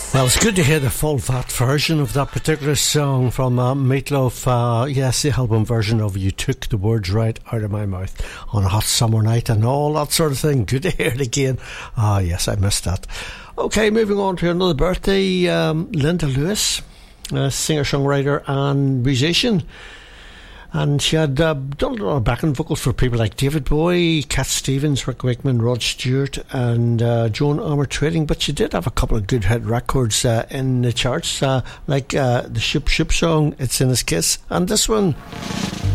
Well, it's good to hear the full fat version of that particular song from Meatloaf. Yes, the album version of You Took the Words Right Out of My Mouth on a hot summer night and all that sort of thing. Good to hear it again. Yes, I missed that. Okay, moving on to another birthday. Linda Lewis, singer-songwriter and musician. And she had done a lot of backing vocals for people like David Bowie, Cat Stevens, Rick Wakeman, Rod Stewart and Joan Armour-Trading, but she did have a couple of good hit records in the charts, like the Shoop Shoop song, It's in His Kiss, and this one.